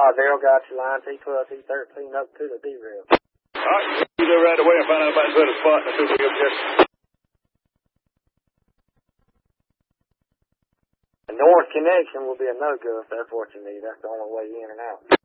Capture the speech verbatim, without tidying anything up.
Oh, Daryl got your line T twelve, T thirteen up to the D-rail. All right, you go right away and find out about the better spot, and I think we'll get there. The north connection will be a no-go if that's what you need. That's the only way in and out.